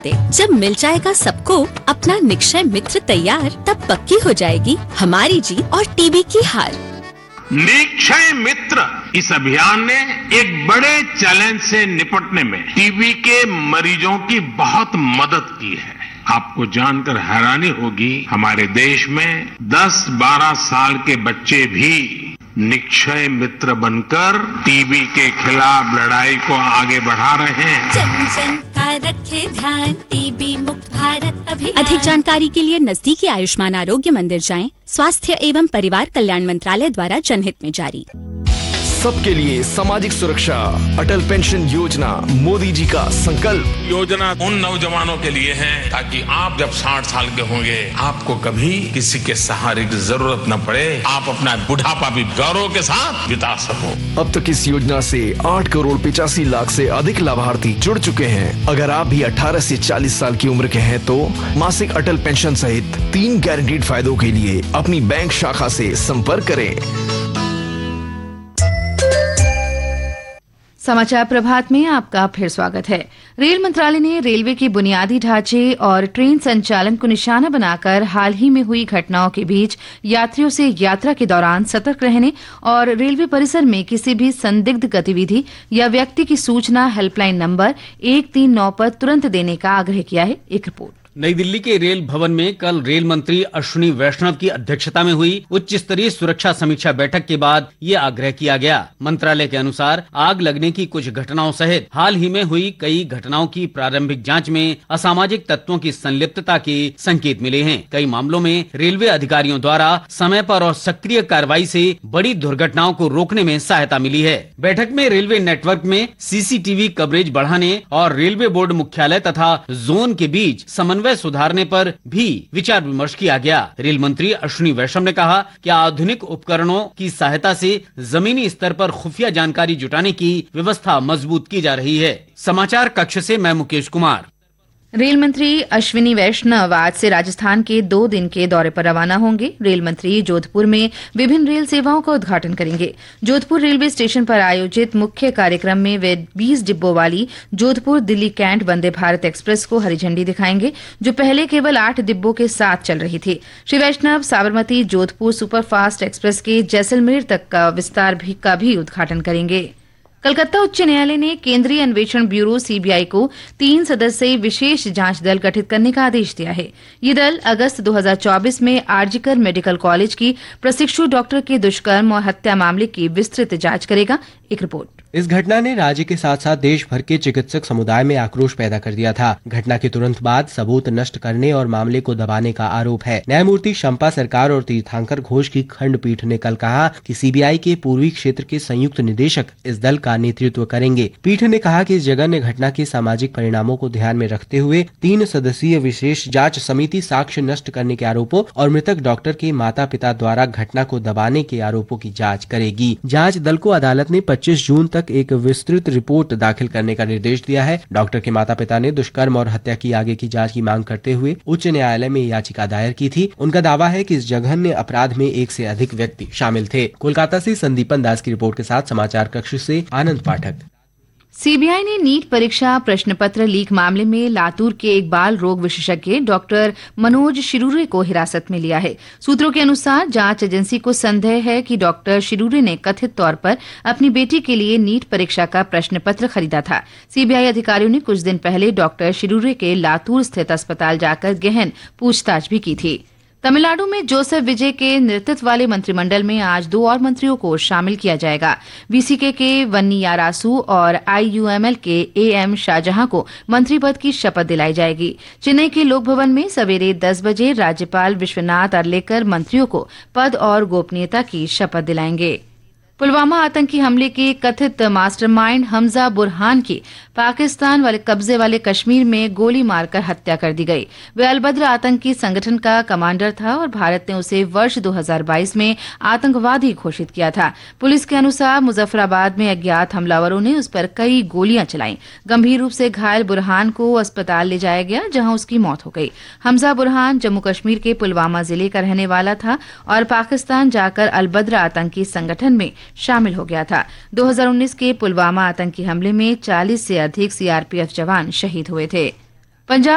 जब मिल जाएगा सबको अपना निक्षय मित्र तैयार, तब पक्की हो जाएगी हमारी जीत और टीबी की हार। निक्षय मित्र इस अभियान ने एक बड़े चैलेंज से निपटने में टीबी के मरीजों की बहुत मदद की है। आपको जानकर हैरानी होगी, हमारे देश में 10-12 साल के बच्चे भी निक्षय मित्र बनकर टीबी के खिलाफ लड़ाई को आगे बढ़ा रहे हैं। जन जन का रखे ध्यान, टीबी मुक्त भारत अभियान। अधिक जानकारी के लिए नजदीकी आयुष्मान आरोग्य मंदिर जाएं। स्वास्थ्य एवं परिवार कल्याण मंत्रालय द्वारा जनहित में जारी। सबके लिए सामाजिक सुरक्षा, अटल पेंशन योजना मोदी जी का संकल्प। योजना उन नौजवानों के लिए है ताकि आप जब 60 साल के होंगे आपको कभी किसी के सहारे की जरूरत न पड़े, आप अपना बुढ़ापा भी गौरव के साथ बिता सको। अब तक इस योजना से 8 करोड़ 85 लाख से अधिक लाभार्थी जुड़ चुके हैं। अगर आप भी 18 से 40 साल की उम्र के हैं तो मासिक अटल पेंशन सहित 3 गारंटीड फायदों के लिए अपनी बैंक शाखा से संपर्क करें। समाचार प्रभात में आपका फिर स्वागत है। रेल मंत्रालय ने रेलवे के बुनियादी ढांचे और ट्रेन संचालन को निशाना बनाकर हाल ही में हुई घटनाओं के बीच यात्रियों से यात्रा के दौरान सतर्क रहने और रेलवे परिसर में किसी भी संदिग्ध गतिविधि या व्यक्ति की सूचना हेल्पलाइन नंबर 139 पर तुरंत देने का आग्रह किया है। एक रिपोर्ट। नई दिल्ली के रेल भवन में कल रेल मंत्री अश्विनी वैष्णव की अध्यक्षता में हुई उच्च स्तरीय सुरक्षा समीक्षा बैठक के बाद ये आग्रह किया गया। मंत्रालय के अनुसार आग लगने की कुछ घटनाओं सहित हाल ही में हुई कई घटनाओं की प्रारंभिक जांच में असामाजिक तत्वों की संलिप्तता के संकेत मिले हैं। कई मामलों में रेलवे अधिकारियों द्वारा समय पर और सक्रिय कार्रवाई से बड़ी दुर्घटनाओं को रोकने में सहायता मिली है। बैठक में रेलवे नेटवर्क में सीसीटीवी कवरेज बढ़ाने और रेलवे बोर्ड मुख्यालय तथा जोन के बीच समन्वय सुधारने पर भी विचार विमर्श किया गया। रेल मंत्री अश्विनी वैष्णव ने कहा कि आधुनिक उपकरणों की सहायता से जमीनी स्तर पर खुफिया जानकारी जुटाने की व्यवस्था मजबूत की जा रही है। समाचार कक्ष से मैं मुकेश कुमार। रेल मंत्री अश्विनी वैष्णव आज से राजस्थान के 2 दिन के दौरे पर रवाना होंगे। रेल मंत्री जोधपुर में विभिन्न रेल सेवाओं का उद्घाटन करेंगे। जोधपुर रेलवे स्टेशन पर आयोजित मुख्य कार्यक्रम में वे 20 डिब्बों वाली जोधपुर दिल्ली कैंट वंदे भारत एक्सप्रेस को हरी झंडी दिखाएंगे, जो पहले केवल 8 डिब्बों के साथ चल रही थी। श्री वैष्णव साबरमती जोधपुर सुपरफास्ट एक्सप्रेस के जैसलमेर तक का विस्तार का भी उद्घाटन करेंगे। कलकत्ता उच्च न्यायालय ने केंद्रीय अन्वेषण ब्यूरो सीबीआई को 3 सदस्यीय विशेष जांच दल गठित करने का आदेश दिया है। ये दल अगस्त 2024 में आरजीकर मेडिकल कॉलेज की प्रशिक्षु डॉक्टर के दुष्कर्म और हत्या मामले की विस्तृत जांच करेगा। एक रिपोर्ट। इस घटना ने राज्य के साथ साथ देश भर के चिकित्सक समुदाय में आक्रोश पैदा कर दिया था। घटना के तुरंत बाद सबूत नष्ट करने और मामले को दबाने का आरोप है। न्यायमूर्ति शंपा सरकार और तीर्थंकर घोष की खंडपीठ ने कल कहा कि सीबीआई के पूर्वी क्षेत्र के संयुक्त निदेशक इस दल का नेतृत्व करेंगे। पीठ ने कहा कि इस जघन्य घटना के सामाजिक परिणामों को ध्यान में रखते हुए 3 सदस्यीय विशेष जांच समिति साक्ष्य नष्ट करने के आरोपों और मृतक डॉक्टर के माता पिता द्वारा घटना को दबाने के आरोपों की जाँच करेगी। जाँच दल को अदालत ने 25 जून तक एक विस्तृत रिपोर्ट दाखिल करने का निर्देश दिया है। डॉक्टर के माता पिता ने दुष्कर्म और हत्या की आगे की जांच की मांग करते हुए उच्च न्यायालय में याचिका दायर की थी। उनका दावा है कि इस जघन्य अपराध में 1 से अधिक व्यक्ति शामिल थे। कोलकाता से संदीपन दास की रिपोर्ट के साथ समाचार कक्ष से आनंद पाठक। सीबीआई ने नीट परीक्षा प्रश्न पत्र लीक मामले में लातूर के एक बाल रोग विशेषज्ञ डॉक्टर मनोज शिरूरे को हिरासत में लिया है। सूत्रों के अनुसार जांच एजेंसी को संदेह है कि डॉक्टर शिरूरे ने कथित तौर पर अपनी बेटी के लिए नीट परीक्षा का प्रश्न पत्र खरीदा था। सीबीआई अधिकारियों ने कुछ दिन पहले डॉक्टर शिरूरे के लातूर स्थित अस्पताल जाकर गहन पूछताछ भी की थी। तमिलनाडु में जोसेफ विजय के नेतृत्व वाले मंत्रिमंडल में आज 2 और मंत्रियों को शामिल किया जाएगा। वीसीके के वन्नीयारासु और आईयूएमएल के एएम शाहजहां को मंत्री पद की शपथ दिलाई जाएगी। चेन्नई के लोक भवन में सवेरे 10 बजे राज्यपाल विश्वनाथ अर्लेकर मंत्रियों को पद और गोपनीयता की शपथ दिलाएंगे। पुलवामा आतंकी हमले के कथित मास्टरमाइंड हमजा बुरहान की पाकिस्तान वाले कब्जे वाले कश्मीर में गोली मारकर हत्या कर दी गई। वे अलबद्र आतंकी संगठन का कमांडर था और भारत ने उसे वर्ष 2022 में आतंकवादी घोषित किया था। पुलिस के अनुसार मुजफ्फराबाद में अज्ञात हमलावरों ने उस पर कई गोलियां चलाईं। गंभीर रूप से घायल बुरहान को अस्पताल ले जाया गया, जहां उसकी मौत हो गई। हमजा बुरहान जम्मू कश्मीर के पुलवामा जिले का रहने वाला था और पाकिस्तान जाकर अलबद्र आतंकी संगठन में शामिल हो गया था। 2019 के पुलवामा आतंकी हमले में 40 से अधिक सीआरपीएफ जवान शहीद हुए थे। पंजाब